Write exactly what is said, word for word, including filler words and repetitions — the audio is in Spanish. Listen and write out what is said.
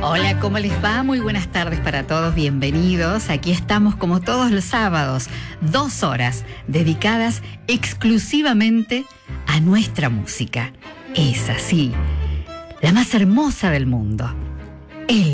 Hola, ¿cómo les va? Muy buenas tardes para todos, bienvenidos. Aquí estamos como todos los sábados, dos horas dedicadas exclusivamente a nuestra música. Es así, la más hermosa del mundo.